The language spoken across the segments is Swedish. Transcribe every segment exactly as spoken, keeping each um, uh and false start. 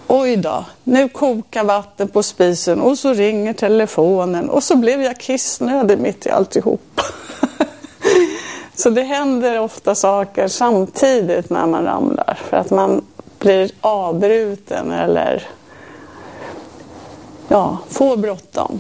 oj då, nu kokar vatten på spisen och så ringer telefonen och så blev jag kissnödig mitt i alltihop. Så det händer ofta saker samtidigt när man ramlar för att man blir avbruten eller ja, får bråttom.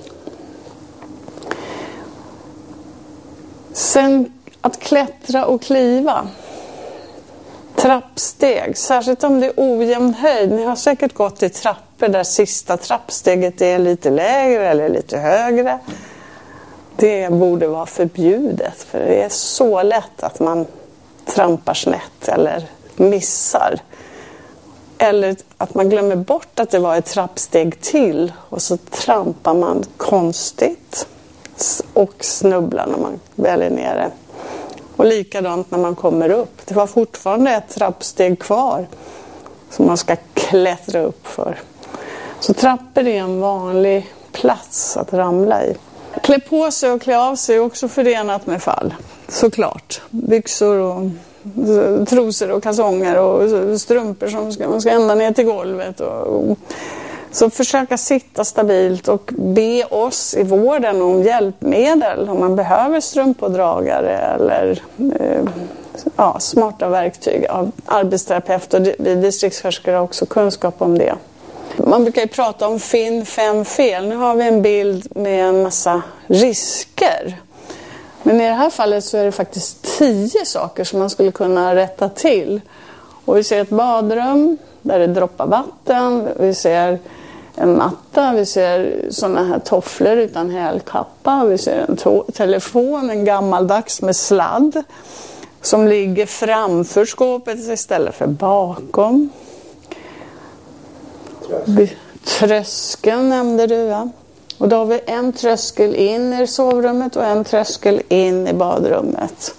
Sen att klättra och kliva. Trappsteg, särskilt om det är ojämn höjd. Ni har säkert gått i trappor där sista trappsteget är lite lägre eller lite högre. Det borde vara förbjudet för det är så lätt att man trampar snett eller missar. Eller att man glömmer bort att det var ett trappsteg till och så trampar man konstigt och snubblar när man väl är nere. Och likadant när man kommer upp. Det var fortfarande ett trappsteg kvar som man ska klättra upp för. Så trappor är en vanlig plats att ramla i. Klä på sig och klä av sig är också förenat med fall. Såklart. Byxor och trosor och kalsonger och strumpor som ska, man ska ända ner till golvet. Och, så försöka sitta stabilt och be oss i vården om hjälpmedel om man behöver strumpådragare eller eh, ja, smarta verktyg. Ja, arbetsterapeut och vi distriktssköterskor har också kunskap om det. Man brukar ju prata om finn fem fel. Nu har vi en bild med en massa risker. Men i det här fallet så är det faktiskt tio saker som man skulle kunna rätta till. Och vi ser ett badrum där det droppar vatten. Vi ser en matta, vi ser sådana här tofflor utan hälkappa. Vi ser en to- telefon, en gammaldags med sladd. Som ligger framför skåpet istället för bakom. Tröskeln, Tröskeln nämnde du, ja. Och då har vi en tröskel in i sovrummet och en tröskel in i badrummet.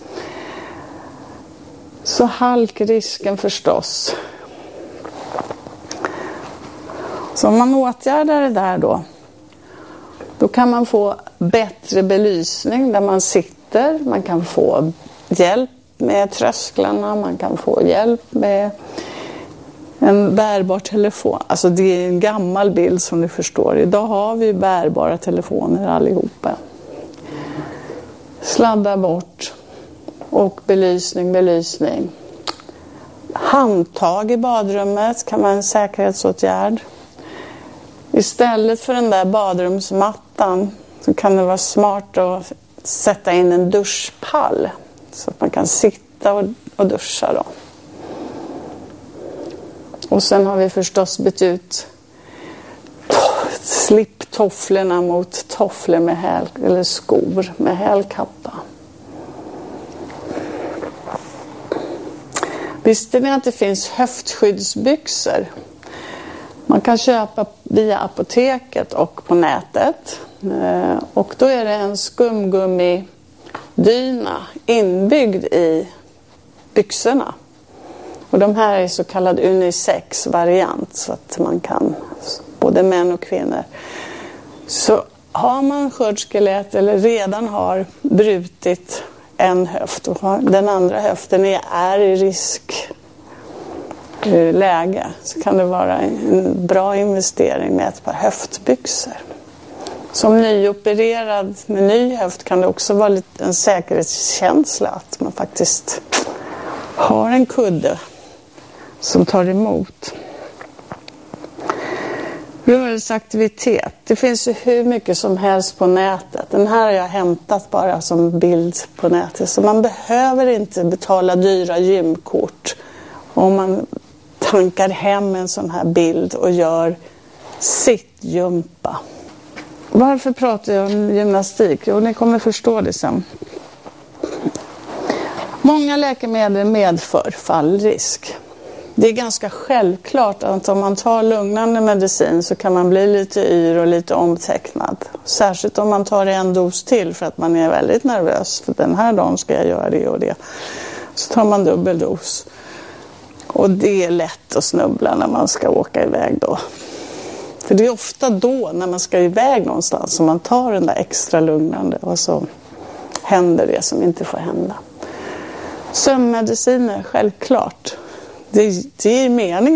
Så halkrisken förstås. Så om man åtgärdar det där då, då kan man få bättre belysning där man sitter. Man kan få hjälp med trösklarna, man kan få hjälp med en bärbar telefon. Alltså det är en gammal bild som du förstår. Idag har vi bärbara telefoner allihopa. Sladda bort. Och belysning, belysning. Handtag i badrummet kan vara en säkerhetsåtgärd. Istället för den där badrumsmattan så kan det vara smart att sätta in en duschpall. Så att man kan sitta och, och duscha då. Och sen har vi förstås bytt ut sliptofflorna mot tofflor med häl, eller skor med hälkappa. Visste ni att det finns höftskyddsbyxor? Man kan köpa via apoteket och på nätet. Och då är det en skumgummidyna inbyggd i byxorna. Och de här är så kallad unisex-variant så att man kan, både män och kvinnor. Så har man sköldskölett eller redan har brutit en höft och den andra höften är, är i riskläge så kan det vara en bra investering med ett par höftbyxor. Som nyopererad med ny höft kan det också vara lite en säkerhetskänsla att man faktiskt har en kudde som tar emot. Rörelseaktivitet. Det finns ju hur mycket som helst på nätet. Den här har jag hämtat bara som bild på nätet. Så man behöver inte betala dyra gymkort om man tankar hem en sån här bild och gör sittgympa. Varför pratar jag om gymnastik? Jo, ni kommer förstå det sen. Många läkemedel medför fallrisk. Det är ganska självklart att om man tar lugnande medicin så kan man bli lite yr och lite omtecknad. Särskilt om man tar en dos till för att man är väldigt nervös. För den här dagen ska jag göra det och det. Så tar man dubbel dos. Och det är lätt att snubbla när man ska åka iväg då. För det är ofta då när man ska iväg någonstans som man tar den där extra lugnande och så händer det som inte får hända. Sömnmediciner, självklart. Det, det är meningen